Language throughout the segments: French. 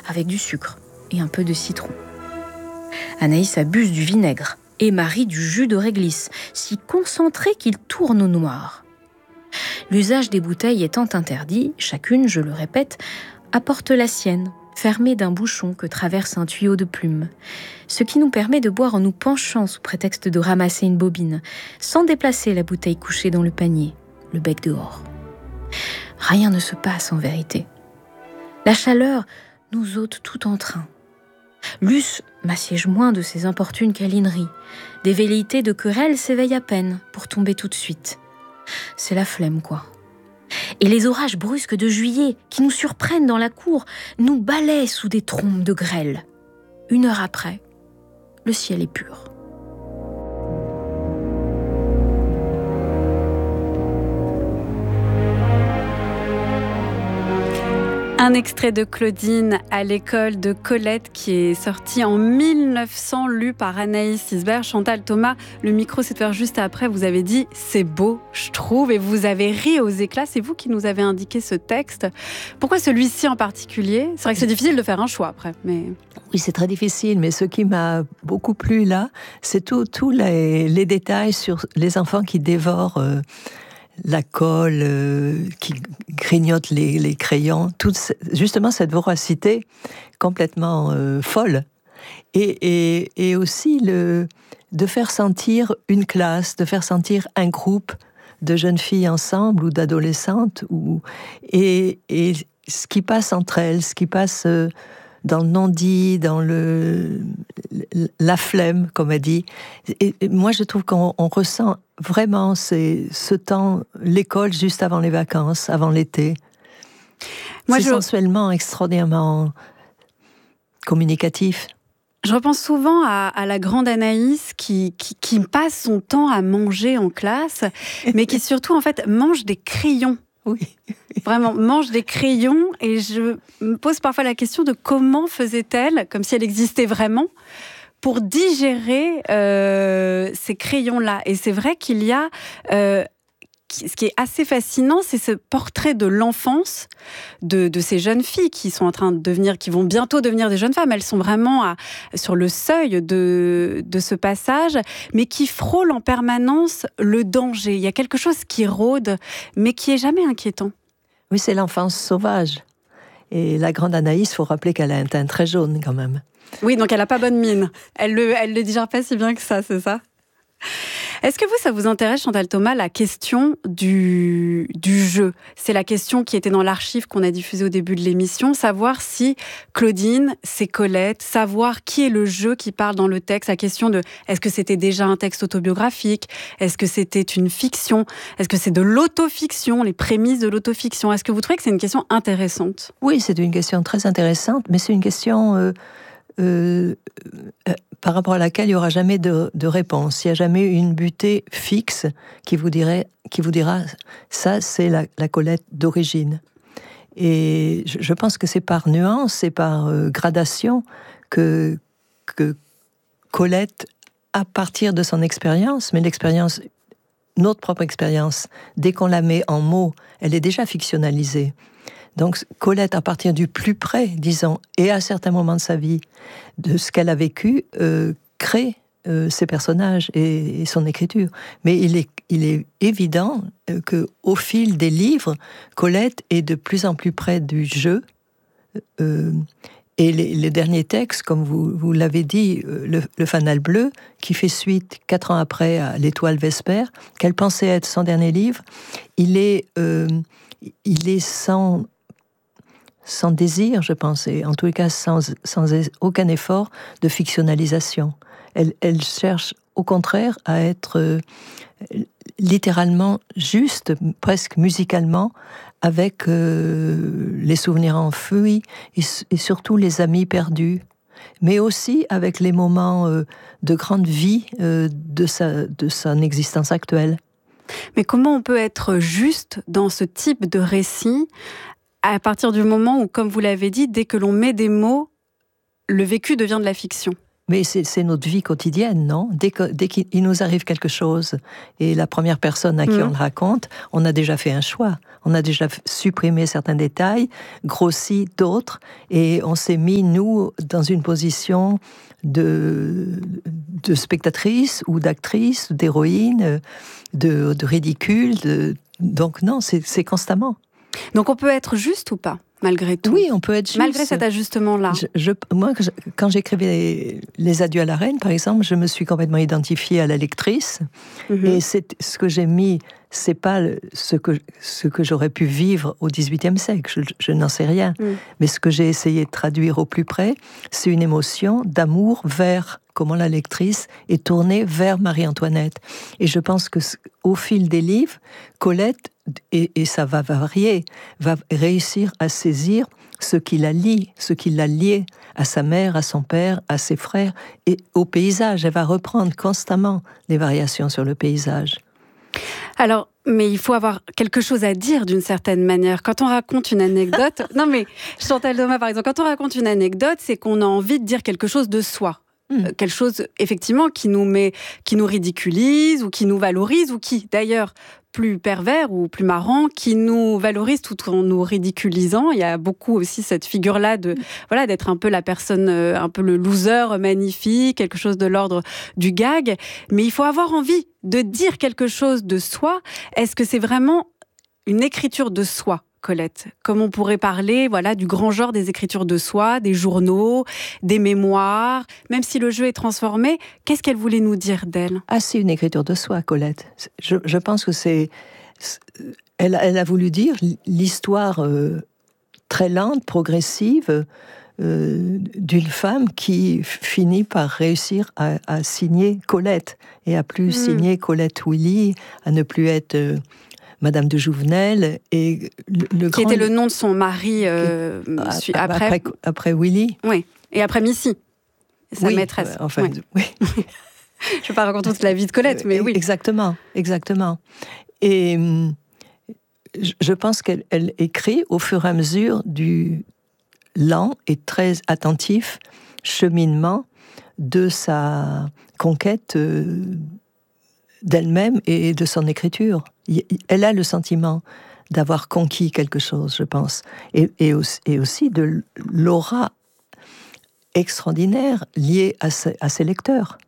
avec du sucre et un peu de citron. Anaïs abuse du vinaigre et Marie du jus de réglisse, si concentré qu'il tourne au noir. L'usage des bouteilles étant interdit, chacune, je le répète, apporte la sienne, fermée d'un bouchon que traverse un tuyau de plume, ce qui nous permet de boire en nous penchant sous prétexte de ramasser une bobine, sans déplacer la bouteille couchée dans le panier, le bec dehors. Rien ne se passe en vérité. La chaleur nous ôte tout entrain. Luce m'assiège moins de ses importunes câlineries. Des velléités de querelle s'éveillent à peine pour tomber tout de suite. C'est la flemme, quoi. Et les orages brusques de juillet qui nous surprennent dans la cour nous balaient sous des trombes de grêle. 1 heure après, le ciel est pur. Un extrait de Claudine à l'école de Colette qui est sorti en 1900, lu par Anaïs Isbert. Chantal Thomas, le micro s'est ouvert juste après. Vous avez dit « c'est beau, je trouve » et vous avez ri aux éclats. C'est vous qui nous avez indiqué ce texte. Pourquoi celui-ci en particulier ? C'est vrai que c'est difficile de faire un choix après. Mais... Oui, c'est très difficile, mais ce qui m'a beaucoup plu là, c'est tous les détails sur les enfants qui dévorent... la colle, qui grignote les crayons, justement cette voracité complètement folle. Et aussi de faire sentir une classe, de faire sentir un groupe de jeunes filles ensemble ou d'adolescentes, et ce qui passe entre elles, ce qui passe dans le non-dit, dans la flemme, comme elle dit. Et moi, je trouve qu'on ressent vraiment ce temps, l'école juste avant les vacances, avant l'été. C'est sensuellement extraordinairement communicatif. Je repense souvent à la grande Anaïs qui passe son temps à manger en classe, mais qui surtout, en fait, mange des crayons. Oui. Vraiment, mange des crayons. Et je me pose parfois la question de comment faisait-elle, comme si elle existait vraiment, pour digérer ces crayons-là. Et c'est vrai qu'il y a... ce qui est assez fascinant, c'est ce portrait de l'enfance de ces jeunes filles qui sont en train de devenir, qui vont bientôt devenir des jeunes femmes. Elles sont vraiment sur le seuil de ce passage, mais qui frôlent en permanence le danger. Il y a quelque chose qui rôde, mais qui est jamais inquiétant. Oui, c'est l'enfance sauvage. Et la grande Anaïs, il faut rappeler qu'elle a un teint très jaune quand même. Oui, donc elle n'a pas bonne mine. Elle le digère pas si bien que ça, c'est ça ? Est-ce que ça vous intéresse, Chantal Thomas, la question du jeu ? C'est la question qui était dans l'archive qu'on a diffusée au début de l'émission, savoir si Claudine, c'est Colette, savoir qui est le jeu qui parle dans le texte, la question de est-ce que c'était déjà un texte autobiographique ? Est-ce que c'était une fiction ? Est-ce que c'est de l'autofiction, les prémices de l'autofiction ? Est-ce que vous trouvez que c'est une question intéressante ? Oui, c'est une question très intéressante, mais c'est une question... par rapport à laquelle il n'y aura jamais de réponse. Il n'y a jamais une butée fixe qui vous dira ça, c'est la Colette d'origine. Et je pense que c'est par nuance et par gradation que Colette, à partir de son expérience, mais notre propre expérience, dès qu'on la met en mots, elle est déjà fictionnalisée. Donc Colette, à partir du plus près, disons, et à certains moments de sa vie, de ce qu'elle a vécu, crée ses personnages et son écriture. Mais il est évident qu'au fil des livres, Colette est de plus en plus près du jeu. Et les derniers textes, comme vous l'avez dit, le Fanal bleu, qui fait suite 4 ans après à L'Étoile Vespère, qu'elle pensait être son dernier livre, il est sans désir, je pense, et en tous les cas sans aucun effort de fictionnalisation. Elle cherche au contraire à être littéralement juste, presque musicalement, avec les souvenirs enfouis et surtout les amis perdus, mais aussi avec les moments de grande vie de son existence actuelle. Mais comment on peut être juste dans ce type de récit à partir du moment où, comme vous l'avez dit, dès que l'on met des mots, le vécu devient de la fiction ? Mais c'est notre vie quotidienne, non ? Dès qu'il nous arrive quelque chose, et la première personne à qui on le raconte, on a déjà fait un choix. On a déjà supprimé certains détails, grossi d'autres, et on s'est mis, nous, dans une position de spectatrice, ou d'actrice, d'héroïne, de ridicule. Donc non, c'est constamment. Donc on peut être juste ou pas, malgré tout ? Oui, on peut être juste. Malgré cet ajustement-là. Moi, quand j'écrivais les Adieux à la Reine, par exemple, je me suis complètement identifiée à la lectrice. Et c'est ce que j'ai mis, c'est pas ce que j'aurais pu vivre au XVIIIe siècle. Je n'en sais rien. Mais ce que j'ai essayé de traduire au plus près, c'est une émotion d'amour vers comment la lectrice est tournée vers Marie-Antoinette. Et je pense que au fil des livres, Colette, et ça va varier, va réussir à saisir ce qui la lie, ce qui l'a lié à sa mère, à son père, à ses frères et au paysage. Elle va reprendre constamment les variations sur le paysage. Alors, mais il faut avoir quelque chose à dire d'une certaine manière. Quand on raconte une anecdote... Non mais, Chantal Thomas par exemple, quand on raconte une anecdote, c'est qu'on a envie de dire quelque chose de soi. Quelque chose, effectivement, qui nous ridiculise, ou qui nous valorise, ou qui, d'ailleurs, plus pervers ou plus marrant, qui nous valorise tout en nous ridiculisant. Il y a beaucoup aussi cette figure-là d'être un peu la personne, un peu le loser magnifique, quelque chose de l'ordre du gag. Mais il faut avoir envie de dire quelque chose de soi. Est-ce que c'est vraiment une écriture de soi, Colette, comme on pourrait parler du grand genre des écritures de soi, des journaux, des mémoires, même si le jeu est transformé, qu'est-ce qu'elle voulait nous dire d'elle ? Ah, c'est une écriture de soi, Colette. Je pense que elle a voulu dire l'histoire très lente, progressive, d'une femme qui finit par réussir à signer Colette, et à plus signer Colette Willy, à ne plus être... Madame de Jouvenel, et qui était le nom de son mari après Willy. Oui, et après Missy, sa maîtresse. Enfin, oui. Je ne vais pas raconter toute la vie de Colette, mais oui. Exactement. Et je pense qu'elle écrit au fur et à mesure du lent et très attentif cheminement de sa conquête d'elle-même et de son écriture. Elle a le sentiment d'avoir conquis quelque chose, je pense, et aussi de l'aura extraordinaire liée à ses lecteurs.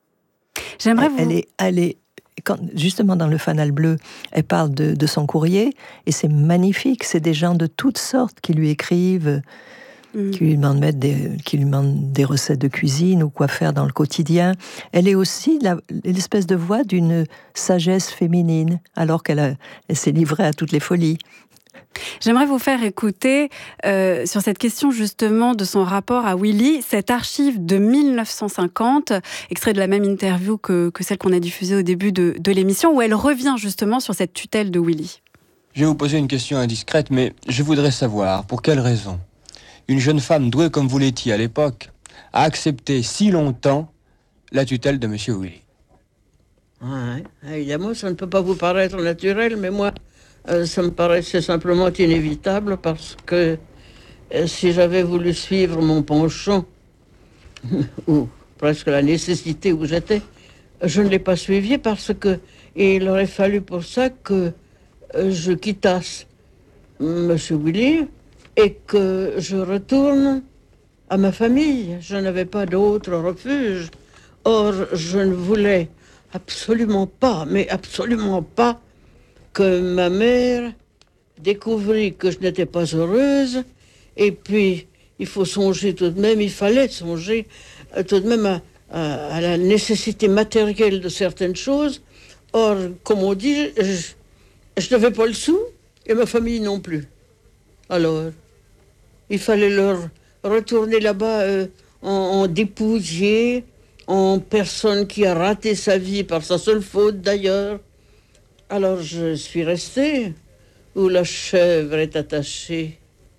Elle est justement dans le Fanal bleu, elle parle de son courrier, et c'est magnifique. C'est des gens de toutes sortes qui lui écrivent, qui lui demandent des recettes de cuisine ou quoi faire dans le quotidien. Elle est aussi l'espèce de voix d'une sagesse féminine, alors qu'elle s'est livrée à toutes les folies. J'aimerais vous faire écouter, sur cette question justement de son rapport à Willy, cette archive de 1950, extrait de la même interview que celle qu'on a diffusée au début de l'émission, où elle revient justement sur cette tutelle de Willy. Je vais vous poser une question indiscrète, mais je voudrais savoir pour quelle raison une jeune femme douée comme vous l'étiez à l'époque a accepté si longtemps la tutelle de Monsieur Willy. Ouais, évidemment, ça ne peut pas vous paraître naturel, mais moi, ça me paraissait simplement inévitable, parce que si j'avais voulu suivre mon penchant, ou presque la nécessité où j'étais, je ne l'ai pas suivi, parce que il aurait fallu pour ça que je quittasse Monsieur Willy, et que je retourne à ma famille. Je n'avais pas d'autre refuge. Or, je ne voulais absolument pas, mais absolument pas, que ma mère découvrit que je n'étais pas heureuse. Et puis, il fallait songer tout de même à la nécessité matérielle de certaines choses. Or, comme on dit, je n'avais pas le sou, et ma famille non plus. Alors, il fallait leur retourner là-bas en dépouillé, en personne qui a raté sa vie par sa seule faute d'ailleurs. Alors je suis restée où la chèvre est attachée.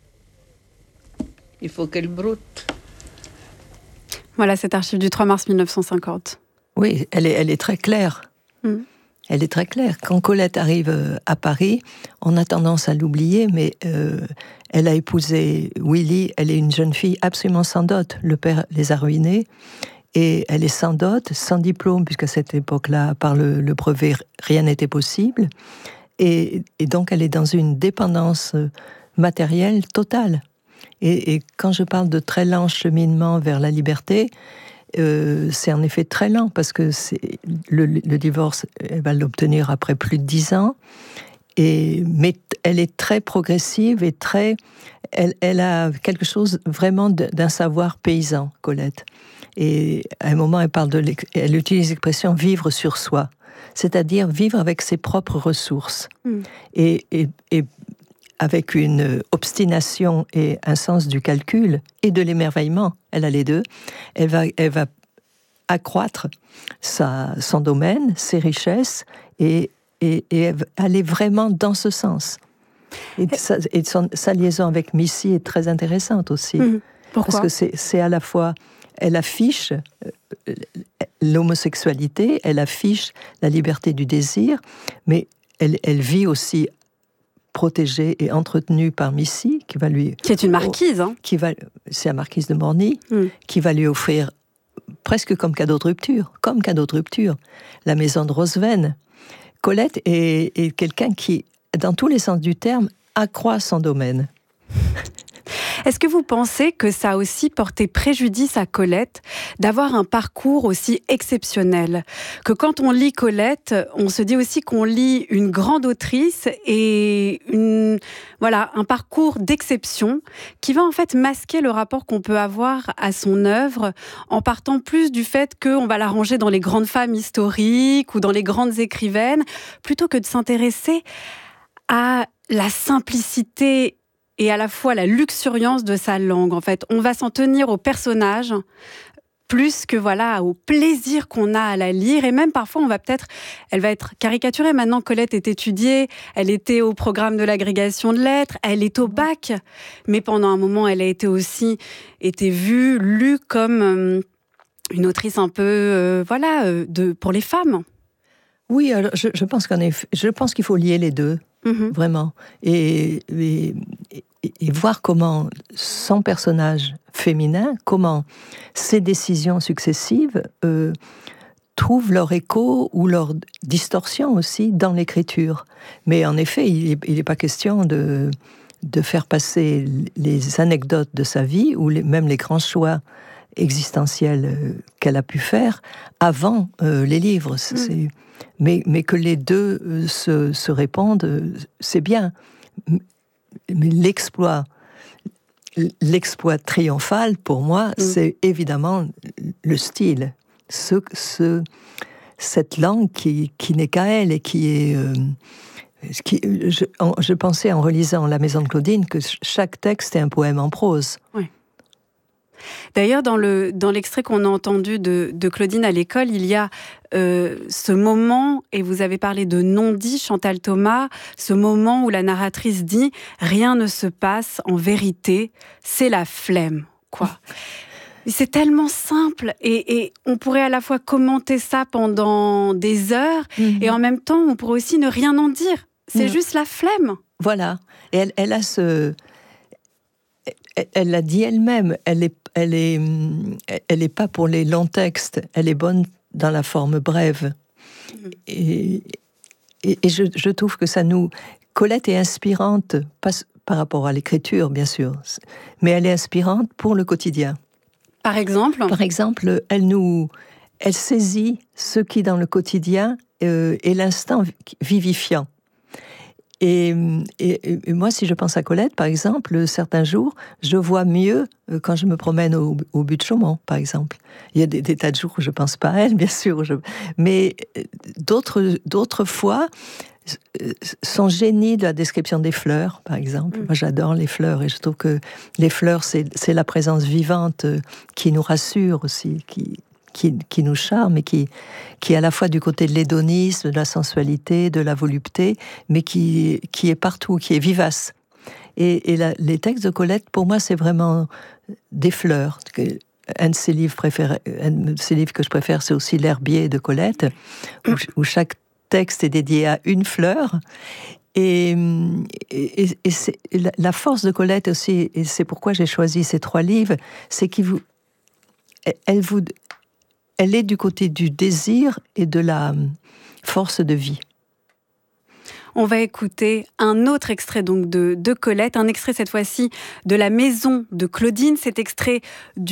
Il faut qu'elle broute. Voilà cette archive du 3 mars 1950. Oui, elle est très claire. Elle est très claire. Quand Colette arrive à Paris, on a tendance à l'oublier, mais elle a épousé Willy. Elle est une jeune fille absolument sans dot. Le père les a ruinés. Et elle est sans dot, sans diplôme, puisqu'à cette époque-là, à part le brevet, rien n'était possible. Et donc, elle est dans une dépendance matérielle totale. Et quand je parle de très lent cheminement vers la liberté, c'est en effet très lent, parce que le divorce, elle va l'obtenir après plus de 10 ans. Mais elle est très progressive et elle a quelque chose vraiment d'un savoir paysan, Colette. Et à un moment, elle utilise l'expression vivre sur soi, c'est-à-dire vivre avec ses propres ressources. Et avec une obstination et un sens du calcul et de l'émerveillement, elle a les deux, elle va accroître son domaine, ses richesses, et aller vraiment dans ce sens. Et sa liaison avec Missy est très intéressante aussi. Pourquoi ? Parce que c'est à la fois, elle affiche l'homosexualité, elle affiche la liberté du désir, mais elle vit aussi protégée et entretenue par Missy, qui est une marquise, c'est la marquise de Morny, qui va lui offrir presque comme cadeau de rupture, la maison de Rosven. Colette est quelqu'un qui, dans tous les sens du terme, accroît son domaine. Est-ce que vous pensez que ça a aussi porté préjudice à Colette d'avoir un parcours aussi exceptionnel ? Que quand on lit Colette, on se dit aussi qu'on lit une grande autrice et un parcours d'exception qui va en fait masquer le rapport qu'on peut avoir à son œuvre en partant plus du fait qu'on va la ranger dans les grandes femmes historiques ou dans les grandes écrivaines, plutôt que de s'intéresser à la simplicité et à la fois la luxuriance de sa langue. En fait, on va s'en tenir au personnage plus que au plaisir qu'on a à la lire. Et même parfois, elle va être caricaturée. Maintenant, Colette est étudiée, elle était au programme de l'agrégation de lettres, elle est au bac. Mais pendant un moment, elle a été vue, lue comme une autrice un peu, pour les femmes. Oui, alors je pense qu'il faut lier les deux. Vraiment. Et voir comment son personnage féminin, comment ses décisions successives trouvent leur écho ou leur distorsion aussi dans l'écriture. Mais en effet, il n'est pas question de faire passer les anecdotes de sa vie ou même les grands choix existentiels qu'elle a pu faire avant les livres. Mais que les deux se répondent, c'est bien. Mais l'exploit triomphal, pour moi, c'est évidemment le style. Cette langue qui n'est qu'à elle et qui est... je pensais en relisant La Maison de Claudine que chaque texte est un poème en prose. Oui. D'ailleurs, dans l'extrait qu'on a entendu de Claudine à l'école, il y a ce moment, et vous avez parlé de non-dit, Chantal Thomas, ce moment où la narratrice dit « Rien ne se passe en vérité, c'est la flemme ». C'est tellement simple et on pourrait à la fois commenter ça pendant des heures et en même temps, on pourrait aussi ne rien en dire. C'est juste la flemme. Voilà. Et elle a elle l'a dit elle-même, elle est pas pour les longs textes, elle est bonne dans la forme brève. Et je trouve que Colette est inspirante, pas par rapport à l'écriture, bien sûr, mais elle est inspirante pour le quotidien. Par exemple, elle saisit ce qui, dans le quotidien, est l'instant vivifiant. Et moi, si je pense à Colette, par exemple, certains jours, je vois mieux quand je me promène au but de Chaumont, par exemple. Il y a des tas de jours où je ne pense pas à elle, bien sûr. Mais d'autres fois, son génie de la description des fleurs, par exemple. Moi, j'adore les fleurs et je trouve que les fleurs, c'est la présence vivante qui nous rassure aussi, qui nous charme et qui est à la fois du côté de l'hédonisme, de la sensualité, de la volupté, mais qui est partout, qui est vivace. Et les textes de Colette, pour moi, c'est vraiment des fleurs. Un de ses livres que je préfère, c'est aussi L'Herbier de Colette, où chaque texte est dédié à une fleur. Et c'est la force de Colette aussi, et c'est pourquoi j'ai choisi ces 3 livres, c'est elle est du côté du désir et de la force de vie. On va écouter un autre extrait donc de Colette, un extrait cette fois-ci de La Maison de Claudine. Cet extrait